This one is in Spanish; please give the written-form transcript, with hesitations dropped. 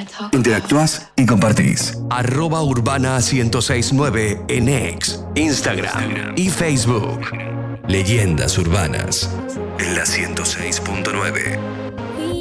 Interactúas y compartís. @urbana1069 en X, Instagram y Facebook. Leyendas urbanas en la 106.9.